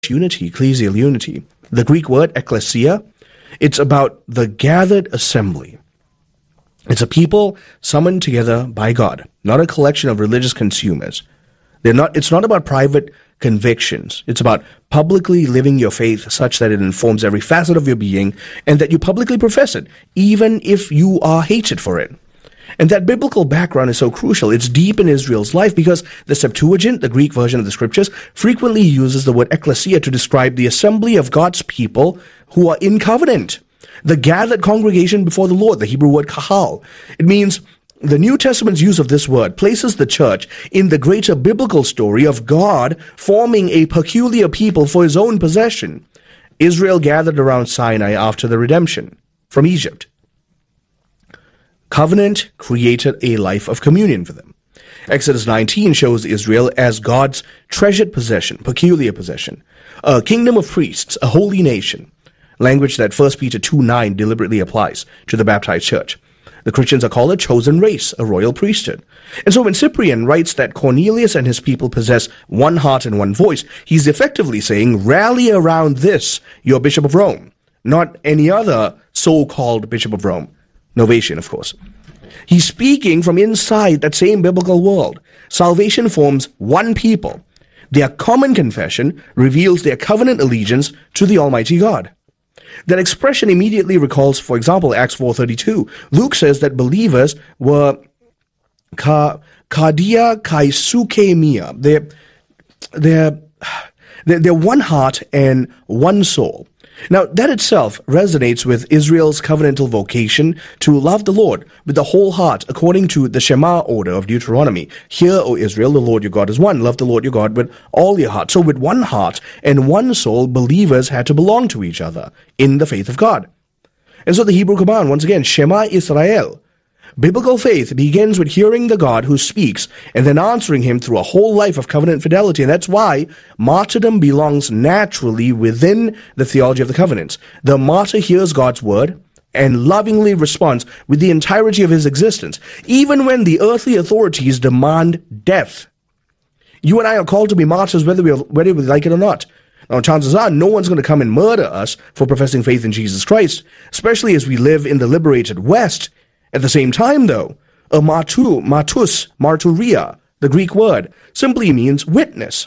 unity, ecclesial unity. The Greek word ecclesia, it's about the gathered assembly. It's a people summoned together by God, not a collection of religious consumers. It's not about private convictions. It's about publicly living your faith such that it informs every facet of your being and that you publicly profess it, even if you are hated for it. And that biblical background is so crucial. It's deep in Israel's life because the Septuagint, the Greek version of the scriptures, frequently uses the word ecclesia to describe the assembly of God's people who are in covenant. The gathered congregation before the Lord, the Hebrew word kahal. It means the New Testament's use of this word places the church in the greater biblical story of God forming a peculiar people for his own possession. Israel gathered around Sinai after the redemption from Egypt. Covenant created a life of communion for them. Exodus 19 shows Israel as God's treasured possession, peculiar possession, a kingdom of priests, a holy nation, language that 1 Peter 2:9 deliberately applies to the baptized church. The Christians are called a chosen race, a royal priesthood. And so when Cyprian writes that Cornelius and his people possess one heart and one voice, he's effectively saying, rally around this, your Bishop of Rome, not any other so-called Bishop of Rome. Novatian, of course. He's speaking from inside that same biblical world. Salvation forms one people. Their common confession reveals their covenant allegiance to the Almighty God. That expression immediately recalls, for example, Acts 4:32. Luke says that believers were kardia kaisukemia. They're one heart and one soul. Now, that itself resonates with Israel's covenantal vocation to love the Lord with the whole heart, according to the Shema order of Deuteronomy. Hear, O Israel, the Lord your God is one. Love the Lord your God with all your heart. So with one heart and one soul, believers had to belong to each other in the faith of God. And so the Hebrew command, once again, Shema Israel. Biblical faith begins with hearing the God who speaks and then answering him through a whole life of covenant fidelity. And that's why martyrdom belongs naturally within the theology of the covenants. The martyr hears God's word and lovingly responds with the entirety of his existence, even when the earthly authorities demand death. You and I are called to be martyrs whether we like it or not. Now, chances are no one's going to come and murder us for professing faith in Jesus Christ, especially as we live in the liberated West. At the same time, though, a marturia, the Greek word, simply means witness.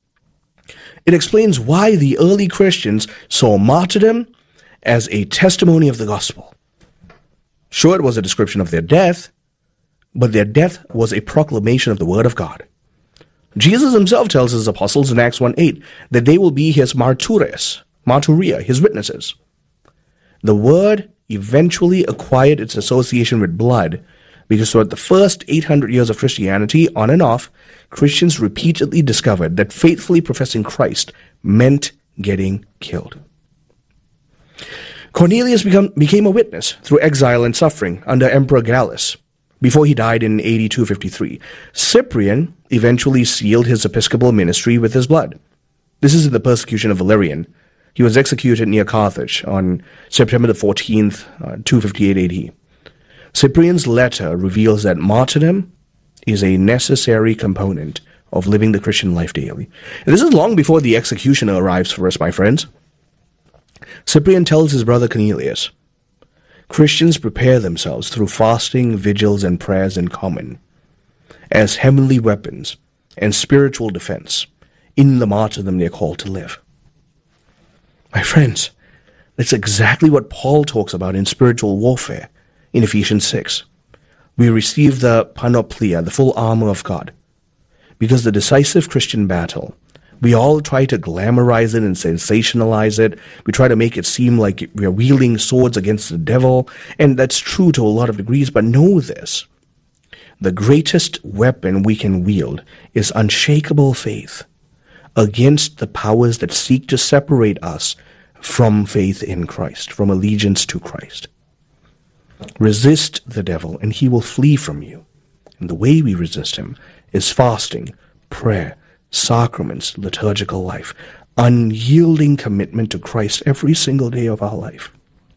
It explains why the early Christians saw martyrdom as a testimony of the gospel. Sure, it was a description of their death, but their death was a proclamation of the word of God. Jesus himself tells his apostles in Acts 1:8 that they will be his marturia, his witnesses. The word eventually acquired its association with blood because throughout the first 800 years of Christianity, on and off, Christians repeatedly discovered that faithfully professing Christ meant getting killed. Cornelius became a witness through exile and suffering under Emperor Gallus before he died in AD 253. Cyprian eventually sealed his episcopal ministry with his blood. This is in the persecution of Valerian. He was executed near Carthage on September the 14th, 258 AD. Cyprian's letter reveals that martyrdom is a necessary component of living the Christian life daily. And this is long before the executioner arrives for us, my friends. Cyprian tells his brother Cornelius, Christians prepare themselves through fasting, vigils, and prayers in common as heavenly weapons and spiritual defense in the martyrdom they're called to live. My friends, that's exactly what Paul talks about in spiritual warfare in Ephesians 6. We receive the panoplia, the full armor of God, because the decisive Christian battle, we all try to glamorize it and sensationalize it. We try to make it seem like we're wielding swords against the devil, and that's true to a lot of degrees, but know this. The greatest weapon we can wield is unshakable faith against the powers that seek to separate us from faith in Christ, from allegiance to Christ. Resist the devil, and he will flee from you. And the way we resist him is fasting, prayer, sacraments, liturgical life, unyielding commitment to Christ every single day of our life.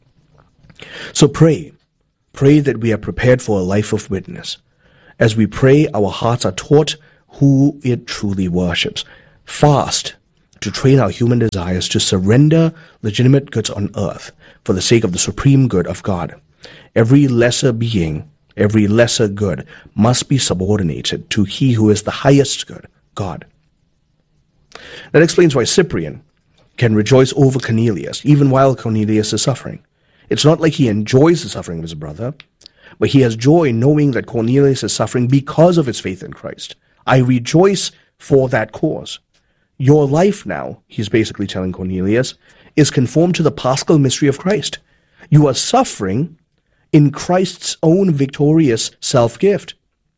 So pray that we are prepared for a life of witness. As we pray, our hearts are taught who it truly worships. Fast to train our human desires to surrender legitimate goods on earth for the sake of the supreme good of God. Every lesser being, every lesser good must be subordinated to He who is the highest good, God. That explains why Cyprian can rejoice over Cornelius, even while Cornelius is suffering. It's not like he enjoys the suffering of his brother, but he has joy knowing that Cornelius is suffering because of his faith in Christ. I rejoice for that cause. Your life now, he's basically telling Cornelius, is conformed to the paschal mystery of Christ. You are suffering in Christ's own victorious self-gift.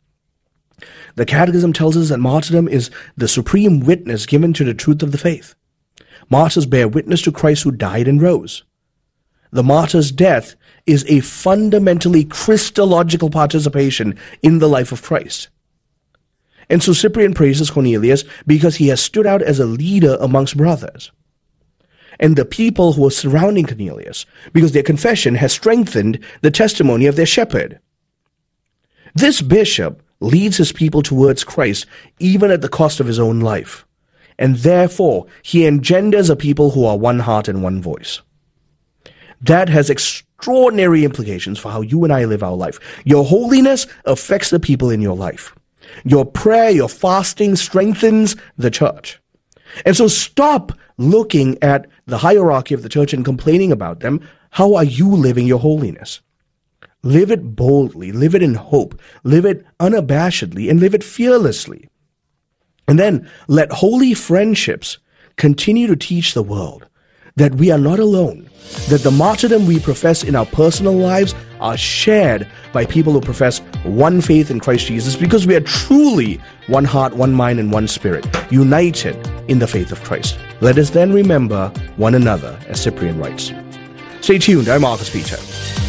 The Catechism tells us that martyrdom is the supreme witness given to the truth of the faith. Martyrs bear witness to Christ who died and rose. The martyr's death is a fundamentally Christological participation in the life of Christ. And so Cyprian praises Cornelius because he has stood out as a leader amongst brothers. And the people who are surrounding Cornelius, because their confession has strengthened the testimony of their shepherd. This bishop leads his people towards Christ even at the cost of his own life. And therefore, he engenders a people who are one heart and one voice. That has extraordinary implications for how you and I live our life. Your holiness affects the people in your life. Your prayer, your fasting strengthens the church. And so stop looking at the hierarchy of the church and complaining about them. How are you living your holiness? Live it boldly, live it in hope, live it unabashedly, and live it fearlessly. And then let holy friendships continue to teach the world that we are not alone, that the martyrdom we profess in our personal lives are shared by people who profess one faith in Christ Jesus, because we are truly one heart, one mind, and one spirit, united in the faith of Christ. Let us then remember one another, as Cyprian writes. Stay tuned. I'm Marcus Peter.